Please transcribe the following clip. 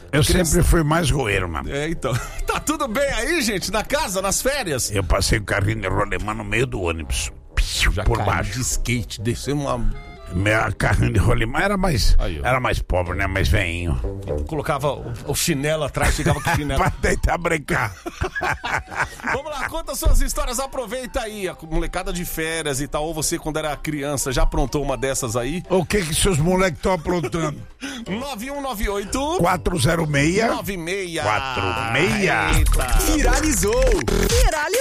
Eu sempre fui mais roeiro, mano. Então. Tá tudo bem aí, gente? Na casa, nas férias? Eu passei o carrinho de rolemã no meio do ônibus. Já por caí baixo. de skate, desceu uma... Minha carrinho de rolemã era mais Aí, ó. era mais pobre, né? Mais veinho. Colocava o chinelo atrás, chegava com o chinelo. Pra tentar brincar. Vamos lá, conta suas histórias, aproveita aí, a molecada de férias e tal, ou você quando era criança já aprontou uma dessas aí? O que seus moleques estão aprontando? 9198 406 96 46. Eita. Viralizou.